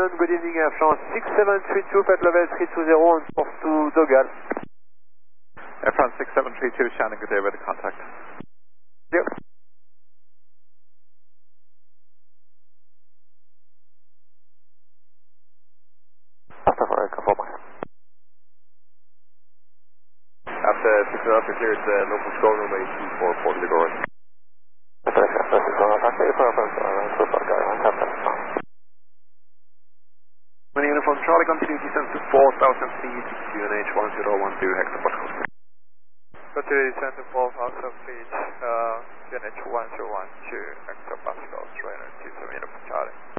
Shannon, good evening, Air France 6732, flight level 320 on course to Dogal. Air France 6732, Shannon, good day, ready to contact. Yep. After picking up, we cleared the local control room 824 Port Ligori. Many uniform Charlie, continue descent to 4,000 feet, QNH 1012 hexaparticle. Continue descent to 4,000 feet, QNH 1012 hectopascals, radar 27 uniform Charlie.